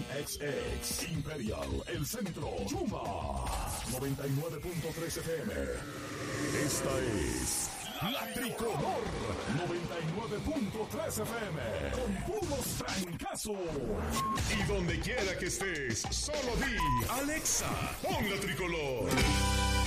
XX, Imperial, El Centro, Chuma, 99.3 FM. Esta es La Tricolor, 99.3 FM, con puros trancazos. Y donde quiera que estés, solo di, Alexa, pon La Tricolor.